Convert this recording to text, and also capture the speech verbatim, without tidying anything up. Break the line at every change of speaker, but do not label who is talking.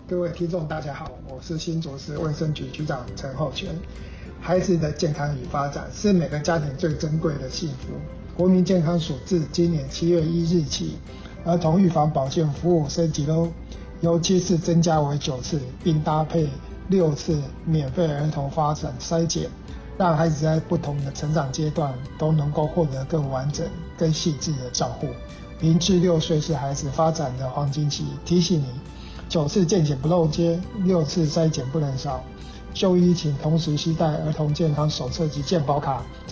各位听众大家好，我是新竹市卫生局局长陈厚全。孩子的健康与发展是每个家庭最珍贵的幸福。国民健康署自今年七月一日起，儿童预防保健服务升级喽，由七次增加为九次，并搭配六次免费儿童发展筛检，让孩子在不同的成长阶段都能够获得更完整、更细致的照护。零至六岁是孩子发展的黄金期，提醒你，九次健检不漏接，六次筛检不能少。就医请同时携带儿童健康手册及健保卡。